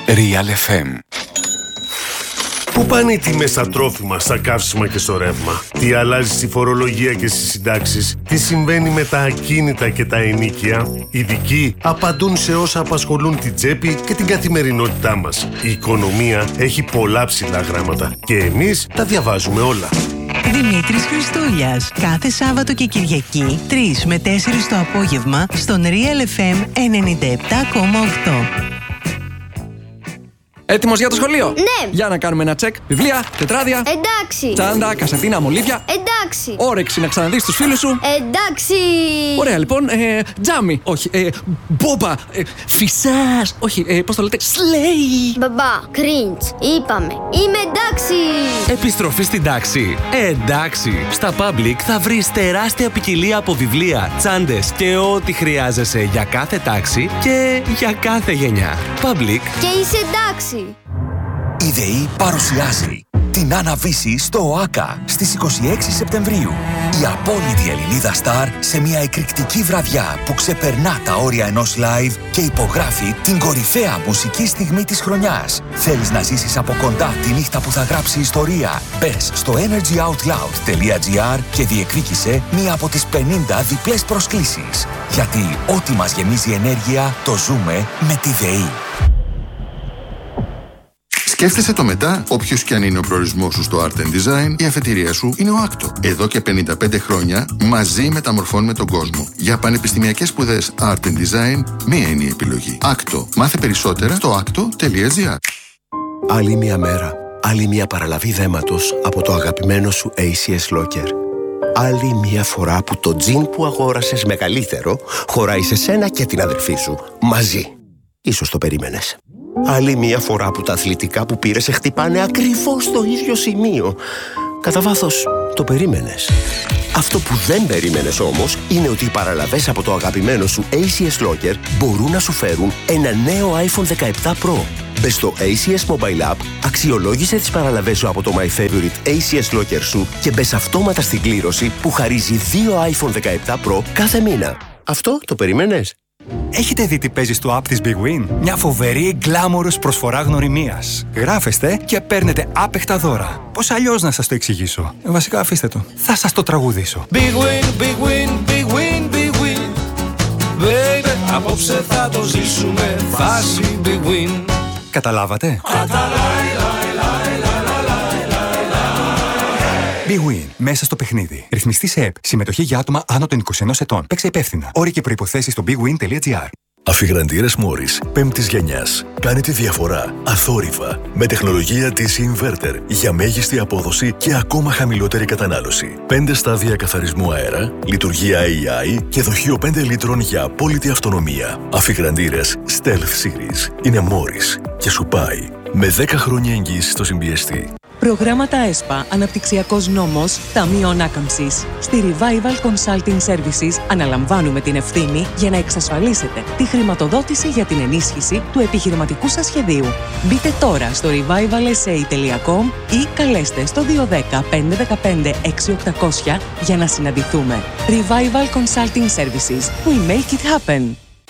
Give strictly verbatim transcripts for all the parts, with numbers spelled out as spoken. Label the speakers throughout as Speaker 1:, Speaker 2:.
Speaker 1: Real εφ εμ.
Speaker 2: Πού πάνε οι τιμές στα τρόφιμα, στα καύσιμα και στο ρεύμα? Τι αλλάζει στη φορολογία και στις συντάξεις? Τι συμβαίνει με τα ακίνητα και τα ενοίκια? Οι ειδικοί απαντούν σε όσα απασχολούν την τσέπη και την καθημερινότητά μας. Η οικονομία έχει πολλά ψηλά γράμματα και εμείς τα διαβάζουμε όλα.
Speaker 3: Δημήτρης Χριστούλιας. Κάθε Σάββατο και Κυριακή, τρεις με τέσσερις το απόγευμα, στον Real εφ εμ ενενήντα επτά κόμμα οκτώ.
Speaker 4: Έτοιμος για το σχολείο?
Speaker 5: Ναι.
Speaker 4: Για να κάνουμε ένα τσεκ. Βιβλία, τετράδια.
Speaker 5: Εντάξει.
Speaker 4: Τσάντα, κασετίνα, μολύβια.
Speaker 5: Εντάξει.
Speaker 4: Όρεξη να ξαναδείς τους φίλους σου.
Speaker 5: Εντάξει.
Speaker 4: Ωραία, λοιπόν. Ε, τζάμι. Όχι. Ε, μπόμπα. Ε, φυσάς. Όχι. Ε, πώς το λέτε? Σλέι.
Speaker 5: Μπαμπά, cringe. Είπαμε. Είμαι εντάξει.
Speaker 6: Επιστροφή στην τάξη. Εντάξει. Στα Public θα βρεις τεράστια ποικιλία από βιβλία, τσάντες και ό,τι χρειάζεσαι για κάθε τάξη και για κάθε γενιά. Public.
Speaker 5: Και είσαι εντάξει.
Speaker 7: Η ΔΕΗ παρουσιάζει την Άννα-Βύση στο ΟΑΚΑ στις είκοσι έξι Σεπτεμβρίου. Η απόλυτη Ελληνίδα στάρ σε μια εκρηκτική βραδιά που ξεπερνά τα όρια ενός live και υπογράφει την κορυφαία μουσική στιγμή της χρονιάς. Θέλεις να ζήσεις από κοντά τη νύχτα που θα γράψει ιστορία? Μπες στο energy out loud τελεία gr και διεκδίκησε μία από τις πενήντα διπλές προσκλήσεις. Γιατί ό,τι μας γεμίζει ενέργεια το ζούμε με τη ΔΕΗ.
Speaker 8: Σκέφτεσαι το μετά, όποιος και αν είναι ο προορισμός σου στο Art and Design, η αφετηρία σου είναι ο Άκτο. Εδώ και πενήντα πέντε χρόνια μαζί μεταμορφώνουμε τον κόσμο. Για πανεπιστημιακές σπουδές Art and Design, μία είναι η επιλογή. Άκτο. Μάθε περισσότερα στο άκτο τελεία gr.
Speaker 9: Άλλη μία μέρα, άλλη μία παραλαβή δέματος από το αγαπημένο σου έι σι ες Locker. Άλλη μία φορά που το τζιν που αγόρασες μεγαλύτερο χωράει σε σένα και την αδερφή σου μαζί. Ίσως το περίμενες. Άλλη μία φορά που τα αθλητικά που πήρες σε χτυπάνε ακριβώς στο ίδιο σημείο. Κατά βάθος, το περίμενες. Αυτό που δεν περίμενες όμως είναι ότι οι παραλαβές από το αγαπημένο σου έι σι ες Locker μπορούν να σου φέρουν ένα νέο άιφον δεκαεπτά Pro. Μπες στο έι σι ες Mobile App, αξιολόγησε τις παραλαβές σου από το My Favorite έι σι ες Locker σου και μπες αυτόματα στην κλήρωση που χαρίζει δύο άιφον δεκαεπτά Pro κάθε μήνα. Αυτό το περίμενες?
Speaker 10: Έχετε δει τι παίζει στο app της Big Win? Μια φοβερή γκλάμορος προσφορά γνωριμίας. Γράφεστε και παίρνετε άπεχτα δώρα. Πώς αλλιώς να σας το εξηγήσω? Ε, βασικά αφήστε το. Θα σας το τραγουδήσω.
Speaker 11: Big Win, Big Win, Big Win, Big Win. Baby, απόψε θα το ζήσουμε. Φάση Big Win.
Speaker 10: Καταλάβατε? Big Win. Μέσα στο παιχνίδι. Ρυθμιστή σε ΕΠ. Συμμετοχή για άτομα άνω των είκοσι ενός ετών. Παίξε υπεύθυνα. Όροι και προϋποθέσεις στο big win τελεία gr.
Speaker 12: Αφιγραντήρες Μόρις πέμπτης γενιάς. Κάνε τη διαφορά αθόρυβα με τεχνολογία ντι σι Inverter για μέγιστη απόδοση και ακόμα χαμηλότερη κατανάλωση. πέντε στάδια καθαρισμού αέρα, λειτουργία έι άι και δοχείο πέντε λίτρων για απόλυτη αυτονομία. Αφιγραντήρες Stealth Series είναι Μόρις και σου πάει με δέκα χρόνια εγγύηση στο συμπιεστή.
Speaker 13: Προγράμματα ΕΣΠΑ, Αναπτυξιακός Νόμος, Ταμείο Ανάκαμψης. Στη Revival Consulting Services αναλαμβάνουμε την ευθύνη για να εξασφαλίσετε τη χρηματοδότηση για την ενίσχυση του επιχειρηματικού σας σχεδίου. Μπείτε τώρα στο revival s a τελεία com ή καλέστε στο δύο ένα μηδέν πέντε ένα πέντε έξι οκτακόσια για να συναντηθούμε. Revival Consulting Services. We make it happen.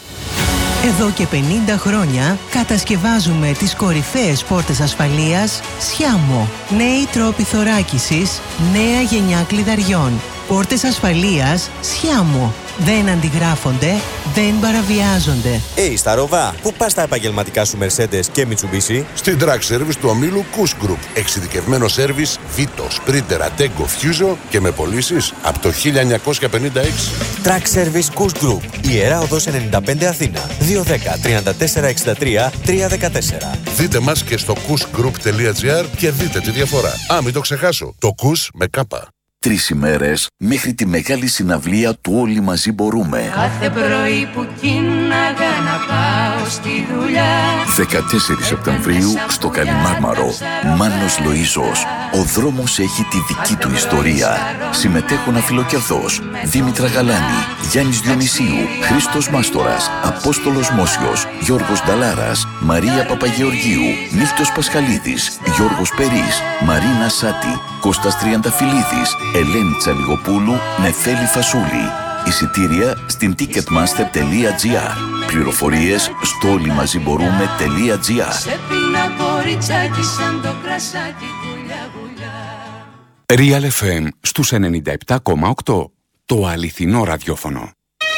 Speaker 3: Εδώ και πενήντα χρόνια κατασκευάζουμε τις κορυφαίες πόρτες ασφαλείας Σιάμο. Νέοι τρόποι θωράκισης, νέα γενιά κλειδαριών. Πόρτες ασφαλείας Σιάμο. Δεν αντιγράφονται, δεν παραβιάζονται.
Speaker 14: Hey, στα Ροβά, πού πας τα επαγγελματικά σου Mercedes και Mitsubishi?
Speaker 15: Στην Track Service του ομίλου Kuss Group. Εξειδικευμένο σέρβις Vito, Sprinter, Ateco, Fuso και με πωλήσεις από το χίλια εννιακόσια πενήντα έξι.
Speaker 14: Track Service Kuss Group. Ιερά Οδός ενενήντα πέντε Αθήνα. δύο ένα μηδέν τριάντα τέσσερα εξήντα τρία τριακόσια δεκατέσσερα.
Speaker 15: Δείτε μας και στο kuss group τελεία gr και δείτε τη διαφορά. Α, μην το ξεχάσω. Το Kuss με κάπα.
Speaker 16: Τρεις ημέρες μέχρι τη μεγάλη συναυλία του Όλοι Μαζί Μπορούμε.
Speaker 17: Κάθε πρωί που κίναγα να πάω στη δουλειά.
Speaker 16: δεκατέσσερις Σεπτεμβρίου στο Καλιμάρμαρο. Μάνος Λοΐζος. Ο δρόμος έχει τη δική του ιστορία. Συμμετέχουν Αφιλοκερδός, Δήμητρα Γαλάνη, Γιάννης Διονυσίου, Χρήστος Μάστορας, Απόστολος Μόσιος, Γιώργος Νταλάρας, Μαρία Παπαγεωργίου, Νύχτος Πασχαλίδης, Γιώργος Περής, Μαρίνα Σάτη, Κώστας Τριανταφυλλίδης, Ελένη Τσαλιγοπούλου, Νεφέλη Φασούλη. Εισιτήρια στην ticketmaster τελεία gr. Πληροφορίες στο όλοιμαζιμπορούμε τελεία gr.
Speaker 17: Σε πίνα κοριτσάκι σαν το κρασάκι γουλιά γουλιά.
Speaker 1: Real εφ εμ στους ενενήντα επτά κόμμα οκτώ. Το αληθινό ραδιόφωνο.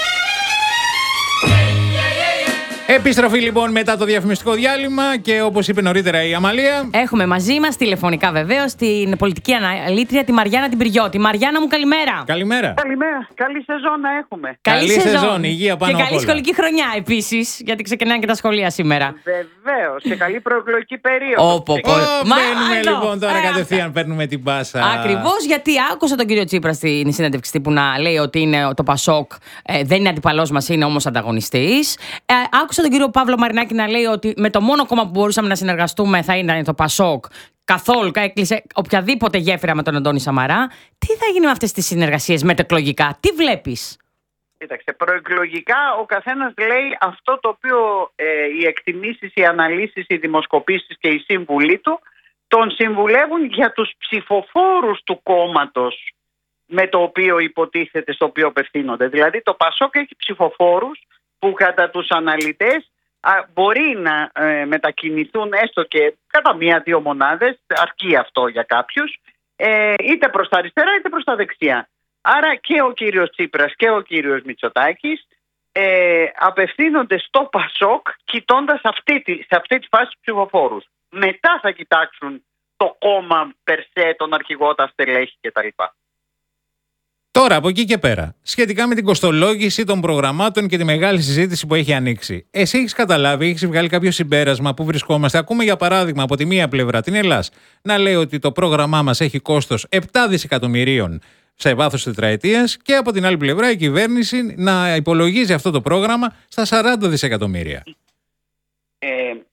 Speaker 18: Επιστροφή λοιπόν μετά το διαφημιστικό διάλειμμα και όπως είπε νωρίτερα η Αμαλία.
Speaker 19: Έχουμε μαζί μας τηλεφωνικά βεβαίως την πολιτική αναλήτρια, τη Μαριάννα την Πυριώτη. Μαριάννα μου, καλημέρα.
Speaker 18: Καλημέρα.
Speaker 20: Καλημέρα. Καλή σεζόν να έχουμε.
Speaker 19: Καλή, καλή σεζόν. σεζόν.
Speaker 18: Υγεία πάνω
Speaker 19: και καλή σχολική χρονιά επίσης, γιατί ξεκινάνε και τα σχολεία σήμερα.
Speaker 20: Βεβαίως. Και καλή προεκλογική περίοδο.
Speaker 19: Όπω.
Speaker 18: Μπαίνουμε λοιπόν τώρα κατευθείαν, παίρνουμε την πάσα.
Speaker 19: Ακριβώς, γιατί άκουσα τον κύριο Τσίπρα στην συνέντευξη τύπου να λέει ότι είναι το Πασόκ, ε, δεν είναι αντιπαλός μας, είναι όμως ανταγωνιστής. Ε, άκουσα τον κύριο Παύλο Μαρινάκη να λέει ότι με το μόνο κόμμα που μπορούσαμε να συνεργαστούμε θα είναι το Πασόκ. Καθόλου έκλεισε οποιαδήποτε γέφυρα με τον Αντώνη Σαμαρά. Τι θα γίνει με αυτές τις συνεργασίες μετεκλογικά, τι βλέπεις?
Speaker 20: Κοίταξε, προεκλογικά ο καθένας λέει αυτό το οποίο ε, οι εκτιμήσεις, οι αναλύσεις, οι δημοσκοπήσεις και οι σύμβουλοι του τον συμβουλεύουν για τους ψηφοφόρους του κόμματος με το οποίο υποτίθεται, στο οποίο απευθύνονται. Δηλαδή το Πασόκ έχει ψηφοφόρους που κατά τους αναλυτές α, μπορεί να ε, μετακινηθούν έστω και κατά μία-δύο μονάδες, αρκεί αυτό για κάποιους, ε, είτε προς τα αριστερά είτε προς τα δεξιά. Άρα και ο κύριος Τσίπρας και ο κύριος Μητσοτάκης ε, απευθύνονται στο Πασόκ κοιτώντας αυτή τη, σε αυτή τη φάση ψηφοφόρους. Μετά θα κοιτάξουν το κόμμα περσέ, τον αρχηγό, τα στελέχη κτλ.
Speaker 18: Τώρα, από εκεί και πέρα, σχετικά με την κοστολόγηση των προγραμμάτων και τη μεγάλη συζήτηση που έχει ανοίξει. Εσύ έχεις καταλάβει, έχεις βγάλει κάποιο συμπέρασμα που βρισκόμαστε? Ακούμε για παράδειγμα από τη μία πλευρά την Ελλάς να λέει ότι το πρόγραμμά μας έχει κόστος επτά δισεκατομμυρίων σε βάθος τετραετίας και από την άλλη πλευρά η κυβέρνηση να υπολογίζει αυτό το πρόγραμμα στα σαράντα δισεκατομμύρια.
Speaker 20: Ε,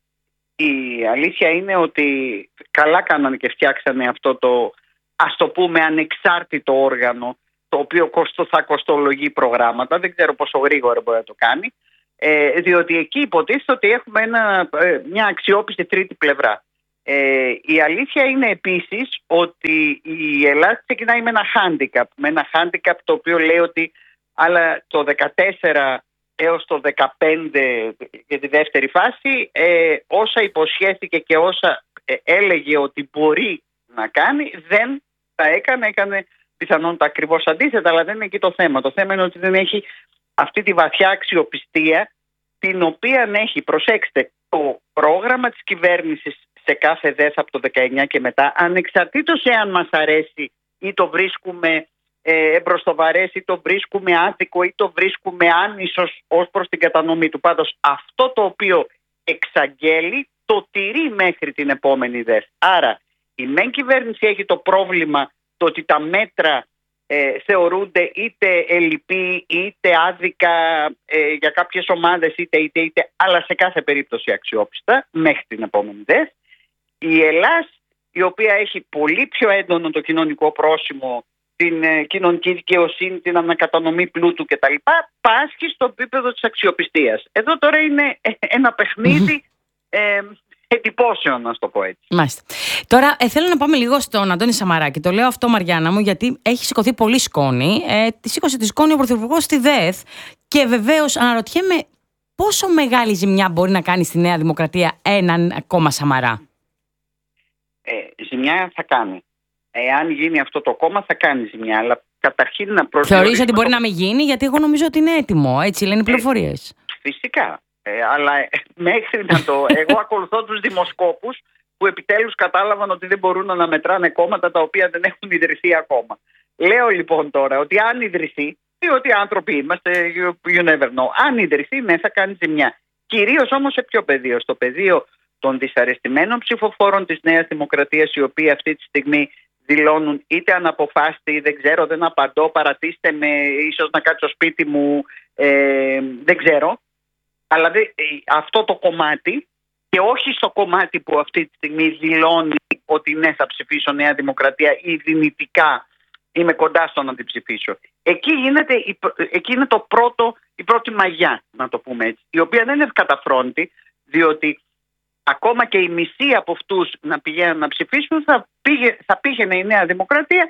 Speaker 20: η αλήθεια είναι ότι καλά κάνανε και φτιάξανε αυτό το, ας το πούμε, ανεξάρτητο όργανο το οποίο θα κοστολογεί προγράμματα. Δεν ξέρω πόσο γρήγορα μπορεί να το κάνει, ε, διότι εκεί υποτίθεται ότι έχουμε ένα, μια αξιόπιστη τρίτη πλευρά. Ε, η αλήθεια είναι επίσης ότι η Ελλάδα ξεκινάει με ένα handicap, με ένα handicap το οποίο λέει ότι αλλά το δεκατέσσερα έως το δεκαπέντε για τη δεύτερη φάση ε, όσα υποσχέθηκε και όσα ε, έλεγε ότι μπορεί να κάνει δεν τα έκανε, έκανε πιθανόν ακριβώς αντίθετα, αλλά δεν είναι εκεί το θέμα. Το θέμα είναι ότι δεν έχει αυτή τη βαθιά αξιοπιστία την οποία έχει, προσέξτε, το πρόγραμμα της κυβέρνησης σε κάθε ΔΕΘ από το δεκαεννιά και μετά, ανεξαρτήτως εάν μας αρέσει ή το βρίσκουμε ε, εμπροστοβαρές ή το βρίσκουμε άδικο ή το βρίσκουμε άνισος ως προς την κατανομή του. Πάντως αυτό το οποίο εξαγγέλει το τηρεί μέχρι την επόμενη ΔΕΘ. Άρα η μεν κυβέρνηση έχει το πρόβλημα το ότι τα μέτρα ε, θεωρούνται είτε ελλειπή είτε άδικα ε, για κάποιες ομάδες είτε, είτε είτε αλλά σε κάθε περίπτωση αξιόπιστα μέχρι την επόμενη ΔΕΘ. Η Ελλάς, η οποία έχει πολύ πιο έντονο το κοινωνικό πρόσημο, την ε, κοινωνική δικαιοσύνη, την ανακατανομή πλούτου κτλ, πάσχει στο επίπεδο της αξιοπιστίας. Εδώ τώρα είναι ένα παιχνίδι ε, εντυπώσεων, να το πω έτσι.
Speaker 19: Μάλιστα. Τώρα ε, θέλω να πάμε λίγο στον Αντώνη Σαμαράκη. Το λέω αυτό, Μαριάννα μου, γιατί έχει σηκωθεί πολύ σκόνη. Ε, τη σήκωσε τη σκόνη ο Πρωθυπουργός στη ΔΕΘ και βεβαίως αναρωτιέμαι πόσο μεγάλη ζημιά μπορεί να κάνει στη Νέα Δημοκρατία έναν κόμμα Σαμαρά.
Speaker 20: Ε, ζημιά θα κάνει. Εάν γίνει αυτό το κόμμα θα κάνει ζημιά, αλλά καταρχήν να προσδιορίσουμε...
Speaker 19: Θεωρείς ότι μπορεί το... να μην γίνει? Γιατί εγώ νομίζω ότι είναι έτοιμο, έτσι λένε οι πληροφορίες.
Speaker 20: Ε, φυσικά. Ε, αλλά μέχρι να το... Εγώ ακολουθώ τους δημοσκόπους που επιτέλους κατάλαβαν ότι δεν μπορούν να μετράνε κόμματα τα οποία δεν έχουν ιδρυθεί ακόμα. Λέω λοιπόν τώρα ότι αν ιδρυθεί, διότι άνθρωποι είμαστε, you never know, αν ιδρυθεί, ναι, θα κάνει ζημιά. Κυρίως όμως σε ποιο πεδίο? Στο πεδίο των δυσαρεστημένων ψηφοφόρων της Νέας Δημοκρατίας, οι οποίοι αυτή τη στιγμή δηλώνουν είτε αναποφάσιστη ή δεν ξέρω, δεν απαντώ, παρατήστε με, ίσως να κάτσω σπίτι μου, ε, δεν ξέρω. Αλλά δε, αυτό το κομμάτι, και όχι στο κομμάτι που αυτή τη στιγμή δηλώνει ότι ναι, θα ψηφίσω Νέα Δημοκρατία ή δυνητικά είμαι κοντά στο να την ψηφίσω. Εκεί, γίνεται, εκεί είναι το πρώτο, η πρώτη μαγιά, να το πούμε έτσι, η οποία δεν είναι ευκαταφρόνητη, διότι ακόμα και οι μισοί από αυτούς να πηγαίνουν να ψηφίσουν θα, πήγε, θα πήγαινε η Νέα Δημοκρατία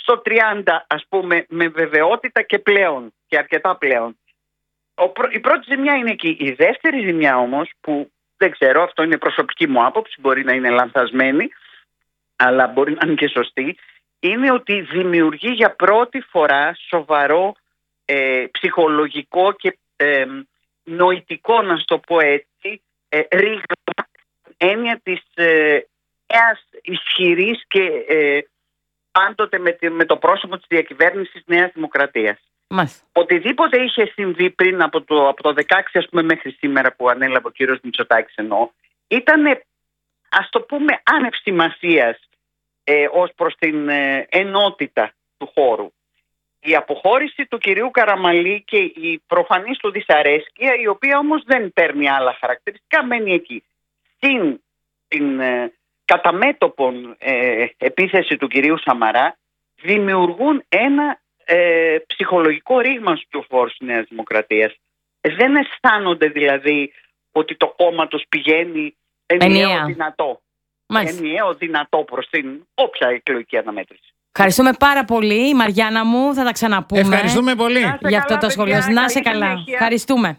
Speaker 20: στο τριάντα ας πούμε με βεβαιότητα και πλέον, και αρκετά πλέον. Ο, η πρώτη ζημιά είναι εκεί. Η δεύτερη ζημιά όμως, που δεν ξέρω, αυτό είναι προσωπική μου άποψη, μπορεί να είναι λανθασμένη, αλλά μπορεί να είναι και σωστή, είναι ότι δημιουργεί για πρώτη φορά σοβαρό ε, ψυχολογικό και ε, νοητικό, να το πω έτσι, ε, ρήγμα, έννοια της ε, νέας ισχυρής και ε, πάντοτε με, με το πρόσωπο της διακυβέρνησης Νέας Δημοκρατίας.
Speaker 19: Μάλιστα.
Speaker 20: Οτιδήποτε είχε συμβεί πριν από το, από το δεκαέξι ας πούμε μέχρι σήμερα που ανέλαβε ο κύριος Μητσοτάκης εννοώ, ήταν, ας το πούμε, άνευ σημασίας ε, ως προς την ε, ενότητα του χώρου. Η αποχώρηση του κυρίου Καραμαλή και η προφανής του δυσαρέσκεια, η οποία όμως δεν παίρνει άλλα χαρακτηριστικά, μένει εκεί. Στην την ε, κατά μέτωπον ε, επίθεση του κυρίου Σαμαρά, δημιουργούν ένα ε, ψυχολογικό ρήγμα στους φόρους της Νέας Δημοκρατίας. Δεν αισθάνονται δηλαδή ότι το κόμμα τους πηγαίνει ενιαίο δυνατό. Μάλιστα. Ενιαίο δυνατό προς την όποια εκλογική αναμέτρηση.
Speaker 19: Ευχαριστούμε πάρα πολύ, Μαριάννα μου. Θα τα ξαναπούμε.
Speaker 18: Ευχαριστούμε πολύ
Speaker 19: για αυτό το σχολείο. Να σε καλά. Ευχαριστούμε.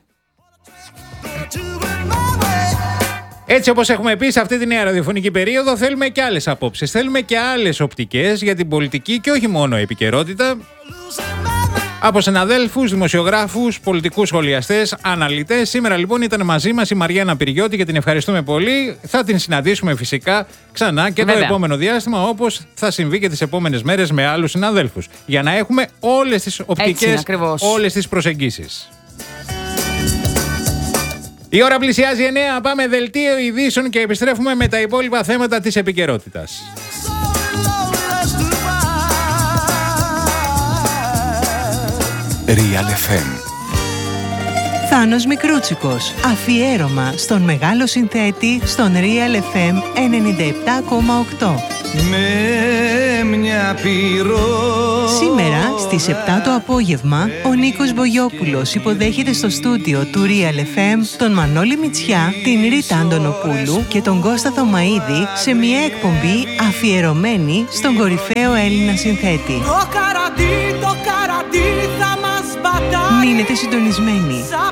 Speaker 18: Έτσι, όπως έχουμε πει, σε αυτή τη νέα ραδιοφωνική περίοδο θέλουμε και άλλες απόψεις. Θέλουμε και άλλες οπτικές για την πολιτική και όχι μόνο επικαιρότητα. Από συναδέλφους, δημοσιογράφους, πολιτικούς σχολιαστές, αναλυτές. Σήμερα λοιπόν ήταν μαζί μας η Μαριάννα Πυριώτη και την ευχαριστούμε πολύ. Θα την συναντήσουμε φυσικά ξανά και Βέβαια. το επόμενο διάστημα, όπως θα συμβεί και τις επόμενες μέρες με άλλους συναδέλφους. Για να έχουμε όλες τις οπτικές, όλες τις προσεγγίσεις. Η ώρα πλησιάζει εννέα, πάμε δελτίο ειδήσεων και επιστρέφουμε με τα υπόλοιπα θέματα της επικαιρότητας.
Speaker 1: Real εφ εμ.
Speaker 3: Θάνος Μικρούτσικος. Αφιέρωμα στον μεγάλο συνθέτη στον Real εφ εμ ενενήντα επτά κόμμα οκτώ.
Speaker 11: Με μια πυρό.
Speaker 3: Σήμερα στις επτά το απόγευμα ο Νίκος Μπογιόπουλος υποδέχεται στο στούντιο του Real εφ εμ τον Μανώλη Μητσιά, την Ρίτα Αντωνοπούλου και τον Κώστα Θωμαΐδη σε μια εκπομπή αφιερωμένη στον κορυφαίο Έλληνα συνθέτη.
Speaker 11: Το καρατί, το καρατί θα μας πατάει.
Speaker 3: Μείνετε συντονισμένοι.